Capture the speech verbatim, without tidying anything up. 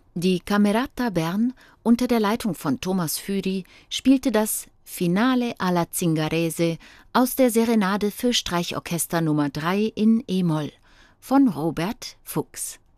Die Camerata Bern unter der Leitung von Thomas Füri spielte das Finale alla Zingarese aus der Serenade für Streichorchester Nummer drei in e-Moll von Robert Fuchs.